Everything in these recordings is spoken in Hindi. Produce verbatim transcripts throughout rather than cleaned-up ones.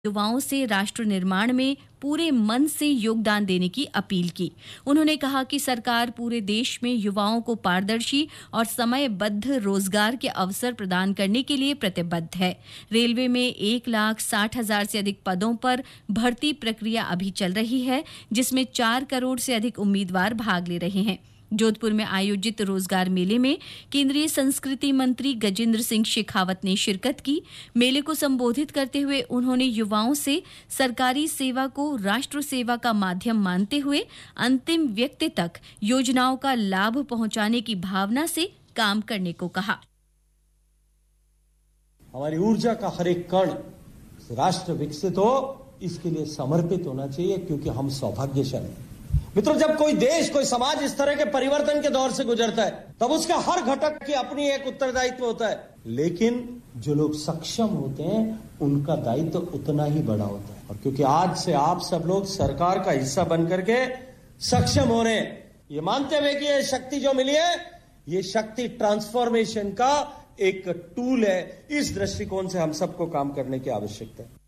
युवाओं से राष्ट्र निर्माण में पूरे मन से योगदान देने की अपील की। उन्होंने कहा कि सरकार पूरे देश में युवाओं को पारदर्शी और समयबद्ध रोजगार के अवसर प्रदान करने के लिए प्रतिबद्ध है। रेलवे में एक लाख साठ हजार से अधिक पदों पर भर्ती प्रक्रिया अभी चल रही है, जिसमें चार करोड़ से अधिक उम्मीदवार भाग ले रहे हैं। जोधपुर में आयोजित रोजगार मेले में केंद्रीय संस्कृति मंत्री गजेंद्र सिंह शेखावत ने शिरकत की। मेले को संबोधित करते हुए उन्होंने युवाओं से सरकारी सेवा को राष्ट्र सेवा का माध्यम मानते हुए अंतिम व्यक्ति तक योजनाओं का लाभ पहुंचाने की भावना से काम करने को कहा। हमारी ऊर्जा का हर एक कण राष्ट्र विकसित हो, इसके लिए समर्पित होना चाहिए, क्योंकि हम सौभाग्यशाली हैं। मित्रों, जब कोई देश, कोई समाज इस तरह के परिवर्तन के दौर से गुजरता है, तब उसका हर घटक की अपनी एक उत्तरदायित्व होता है। लेकिन जो लोग सक्षम होते हैं, उनका दायित्व उतना ही बड़ा होता है। और क्योंकि आज से आप सब लोग सरकार का हिस्सा बन करके सक्षम हो रहे हैं, ये मानते हुए कि ये शक्ति जो मिली है, ये शक्ति ट्रांसफॉर्मेशन का एक टूल है। इस दृष्टिकोण से हम सबको काम करने की आवश्यकता है।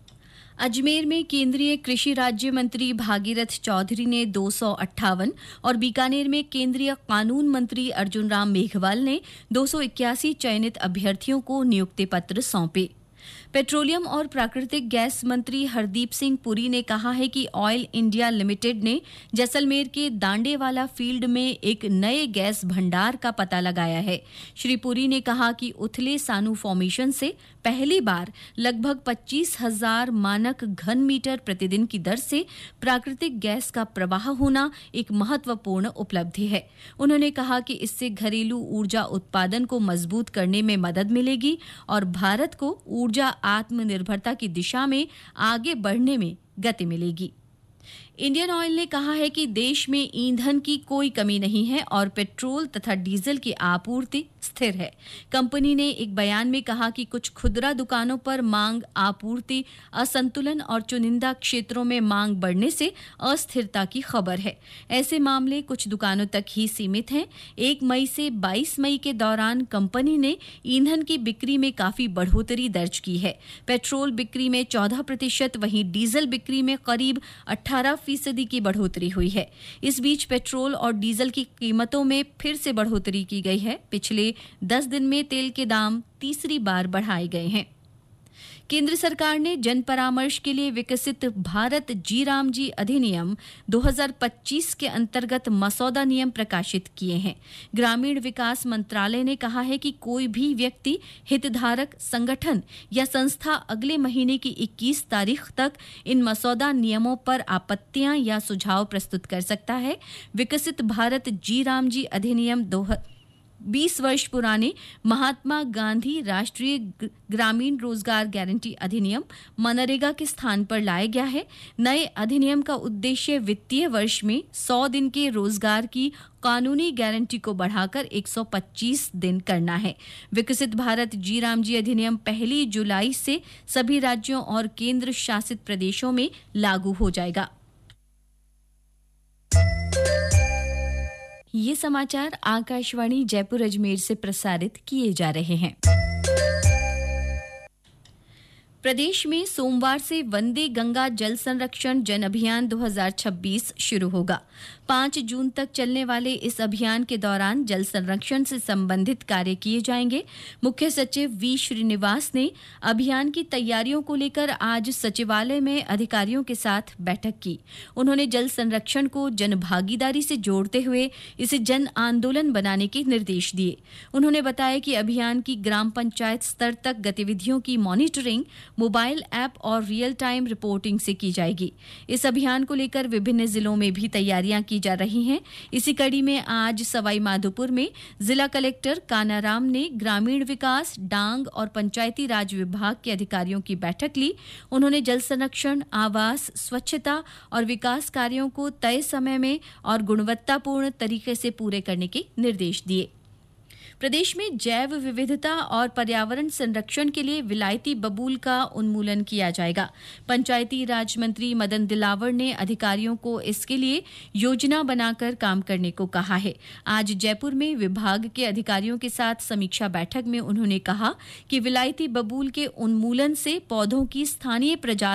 अजमेर में केंद्रीय कृषि राज्य मंत्री भागीरथ चौधरी ने दो सौ अट्ठावन और बीकानेर में केंद्रीय कानून मंत्री अर्जुन राम मेघवाल ने दो सौ इक्यासी चयनित अभ्यर्थियों को नियुक्ति पत्र सौंपे। पेट्रोलियम और प्राकृतिक गैस मंत्री हरदीप सिंह पुरी ने कहा है कि ऑयल इंडिया लिमिटेड ने जैसलमेर के दांडेवाला फील्ड में एक नए गैस भंडार का पता लगाया है। श्री पुरी ने कहा कि उथले सानू फॉर्मेशन से पहली बार लगभग पच्चीस हजार मानक घन मीटर प्रतिदिन की दर से प्राकृतिक गैस का प्रवाह होना एक महत्वपूर्ण उपलब्धि है। उन्होंने कहा कि इससे घरेलू ऊर्जा उत्पादन को मजबूत करने में मदद मिलेगी और भारत को ऊर्जा आत्मनिर्भरता की दिशा में आगे बढ़ने में गति मिलेगी। इंडियन ऑयल ने कहा है कि देश में ईंधन की कोई कमी नहीं है और पेट्रोल तथा डीजल की आपूर्ति स्थिर है। कंपनी ने एक बयान में कहा कि कुछ खुदरा दुकानों पर मांग आपूर्ति असंतुलन और चुनिंदा क्षेत्रों में मांग बढ़ने से अस्थिरता की खबर है। ऐसे मामले कुछ दुकानों तक ही सीमित हैं। एक मई से बाईस मई के दौरान कंपनी ने ईंधन की बिक्री में काफी बढ़ोतरी दर्ज की है। पेट्रोल बिक्री में चौदह प्रतिशत, वहीं डीजल बिक्री में करीब अठारह फीसदी की बढ़ोतरी हुई है। इस बीच पेट्रोल और डीजल की कीमतों में फिर से बढ़ोतरी की गई है। पिछले दस दिन में तेल के दाम तीसरी बार बढ़ाए गए हैं। केंद्र सरकार ने जन परामर्श के लिए विकसित भारत जी राम जी अधिनियम दो हज़ार पच्चीस के अंतर्गत मसौदा नियम प्रकाशित किए हैं। ग्रामीण विकास मंत्रालय ने कहा है कि कोई भी व्यक्ति, हितधारक संगठन या संस्था अगले महीने की इक्कीस तारीख तक इन मसौदा नियमों पर आपत्तियां या सुझाव प्रस्तुत कर सकता है। विकसित भारत जी राम जी अधिनियम दो बीस वर्ष पुराने महात्मा गांधी राष्ट्रीय ग्रामीण रोजगार गारंटी अधिनियम मनरेगा के स्थान पर लाया गया है। नए अधिनियम का उद्देश्य वित्तीय वर्ष में सौ दिन के रोजगार की कानूनी गारंटी को बढ़ाकर एक सौ पच्चीस दिन करना है। विकसित भारत जी राम जी अधिनियम पहली जुलाई से सभी राज्यों और केंद्र शासित प्रदेशों में लागू हो जाएगा। ये समाचार आकाशवाणी जयपुर अजमेर से प्रसारित किए जा रहे हैं। प्रदेश में सोमवार से वंदे गंगा जल संरक्षण जन अभियान दो हज़ार छब्बीस शुरू होगा। पाँच जून तक चलने वाले इस अभियान के दौरान जल संरक्षण से संबंधित कार्य किए जाएंगे। मुख्य सचिव वी श्रीनिवास ने अभियान की तैयारियों को लेकर आज सचिवालय में अधिकारियों के साथ बैठक की। उन्होंने जल संरक्षण को जन भागीदारी से जोड़ते हुए इसे जन आंदोलन बनाने के निर्देश दिए। उन्होंने बताया कि अभियान की ग्राम पंचायत स्तर तक गतिविधियों की मॉनिटरिंग मोबाइल ऐप और रियल टाइम रिपोर्टिंग से की जाएगी। इस अभियान को लेकर विभिन्न जिलों में भी तैयारियां की जा रही हैं। इसी कड़ी में आज सवाई माधोपुर में जिला कलेक्टर कानाराम ने ग्रामीण विकास, डांग और पंचायती राज विभाग के अधिकारियों की बैठक ली। उन्होंने जल संरक्षण, आवास, स्वच्छता और विकास कार्यों को तय समय में और गुणवत्तापूर्ण तरीके से पूरे करने के निर्देश दिए। प्रदेश में जैव विविधता और पर्यावरण संरक्षण के लिए विलायती बबूल का उन्मूलन किया जाएगा। पंचायती राज मंत्री मदन दिलावर ने अधिकारियों को इसके लिए योजना बनाकर काम करने को कहा है। आज जयपुर में विभाग के अधिकारियों के साथ समीक्षा बैठक में उन्होंने कहा कि विलायती बबूल के उन्मूलन से पौधों की स्थानीय प्रजाति